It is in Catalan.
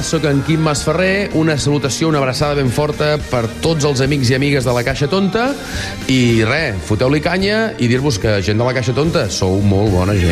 sóc en Quim Masferrer. Una salutació, una abraçada ben forta per tots els amics i amigues de la Caixa Tonta. I res, foteu-li canya i dir-vos que gent de la Caixa Tonta sou molt bona gent.